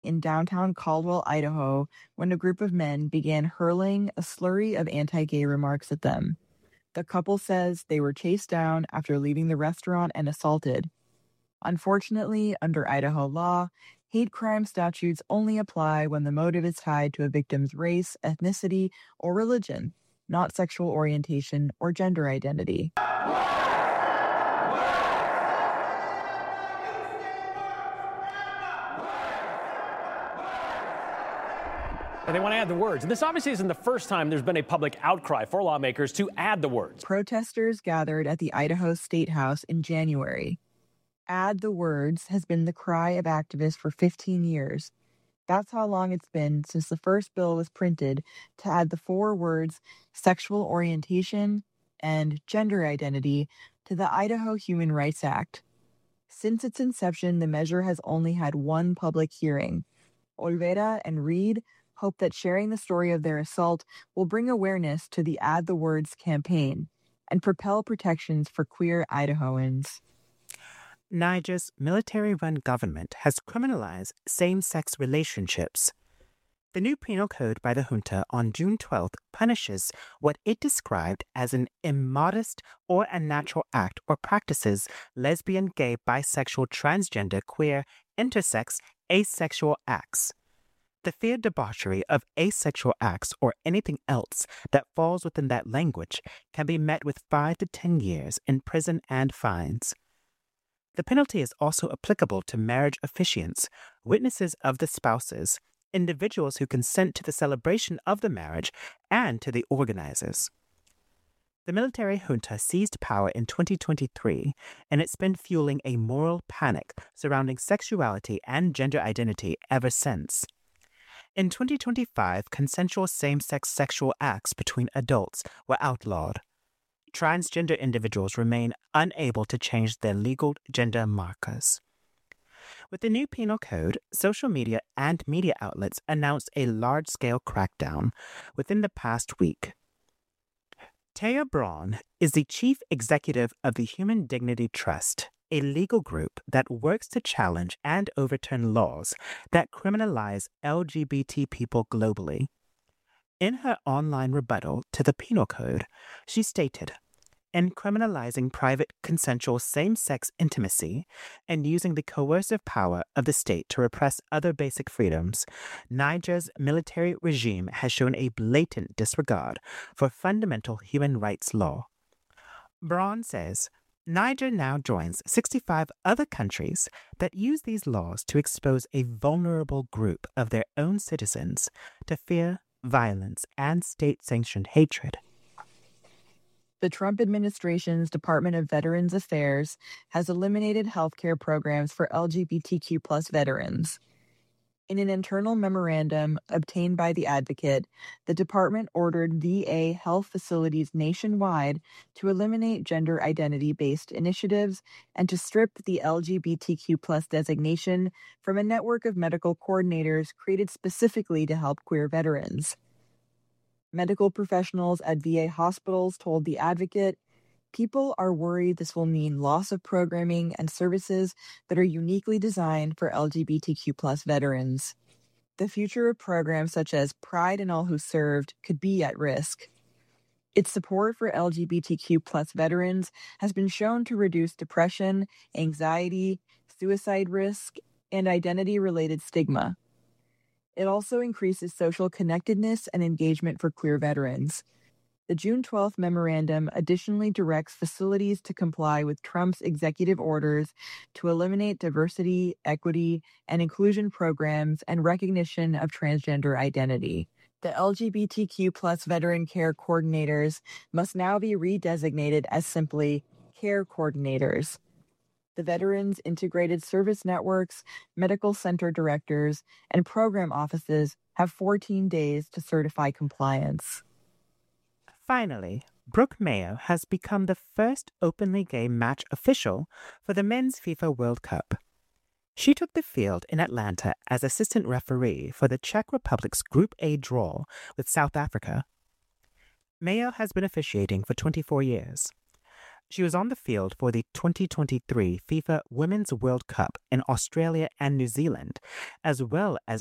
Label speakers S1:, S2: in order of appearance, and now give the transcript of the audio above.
S1: in downtown Caldwell, Idaho, when a group of men began hurling a slurry of anti-gay remarks at them. The couple says they were chased down after leaving the restaurant and assaulted. Unfortunately, under Idaho law, hate crime statutes only apply when the motive is tied to a victim's race, ethnicity, or religion, not sexual orientation or gender identity.
S2: And they want to add the words. And this obviously isn't the first time there's been a public outcry for lawmakers to add the words.
S1: Protesters gathered at the Idaho State House in January. Add the words has been the cry of activists for 15 years. That's how long it's been since the first bill was printed to add the 4 words sexual orientation and gender identity to the Idaho Human Rights Act. Since its inception, the measure has only had one public hearing. Olvera and Reed hope that sharing the story of their assault will bring awareness to the Add the Words campaign and propel protections for queer Idahoans.
S3: Niger's military-run government has criminalized same-sex relationships. The new penal code by the junta on June 12th punishes what it described as an immodest or unnatural act or practices lesbian, gay, bisexual, transgender, queer, intersex, asexual acts. The feared debauchery of asexual acts or anything else that falls within that language can be met with 5 to 10 years in prison and fines. The penalty is also applicable to marriage officiants, witnesses of the spouses, individuals who consent to the celebration of the marriage, and to the organizers. The military junta seized power in 2023, and it's been fueling a moral panic surrounding sexuality and gender identity ever since. In 2025, consensual same-sex sexual acts between adults were outlawed. Transgender individuals remain unable to change their legal gender markers. With the new penal code, social media and media outlets announced a large-scale crackdown within the past week. Taya Braun is the chief executive of the Human Dignity Trust, a legal group that works to challenge and overturn laws that criminalize LGBT people globally. In her online rebuttal to the penal code, she stated, "In criminalizing private consensual same-sex intimacy and using the coercive power of the state to repress other basic freedoms, Niger's military regime has shown a blatant disregard for fundamental human rights law." Braun says, Niger now joins 65 other countries that use these laws to expose a vulnerable group of their own citizens to fear, violence, and state-sanctioned hatred.
S1: The Trump administration's Department of Veterans Affairs has eliminated healthcare programs for LGBTQ+ veterans. In an internal memorandum obtained by the advocate, the department ordered VA health facilities nationwide to eliminate gender identity-based initiatives and to strip the LGBTQ+ designation from a network of medical coordinators created specifically to help queer veterans. Medical professionals at VA hospitals told the advocate, "People are worried this will mean loss of programming and services that are uniquely designed for LGBTQ+ veterans. The future of programs such as Pride in All Who Served could be at risk." Its support for LGBTQ+ veterans has been shown to reduce depression, anxiety, suicide risk, and identity-related stigma. It also increases social connectedness and engagement for queer veterans. The June 12th memorandum additionally directs facilities to comply with Trump's executive orders to eliminate diversity, equity, and inclusion programs and recognition of transgender identity. The LGBTQ+ veteran care coordinators must now be redesignated as simply care coordinators. The Veterans Integrated Service Networks, medical center directors, and program offices have 14 days to certify compliance.
S3: Finally, Brooke Mayo has become the first openly gay match official for the Men's FIFA World Cup. She took the field in Atlanta as assistant referee for the Czech Republic's Group A draw with South Africa. Mayo has been officiating for 24 years. She was on the field for the 2023 FIFA Women's World Cup in Australia and New Zealand, as well as